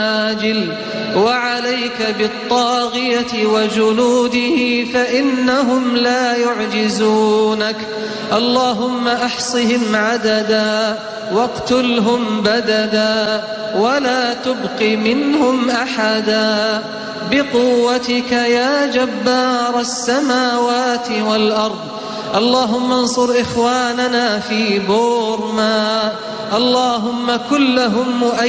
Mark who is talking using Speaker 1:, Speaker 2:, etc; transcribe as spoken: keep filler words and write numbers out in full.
Speaker 1: عاجل وعليك بالطاغية وجنوده فإنهم لا يعجزونك. اللهم أحصهم عددا واقتلهم بددا ولا تبق منهم أحدا بقوتك يا جبار السماوات والأرض. اللهم انصر إخواننا في بورما، اللهم كن لهم مؤيدا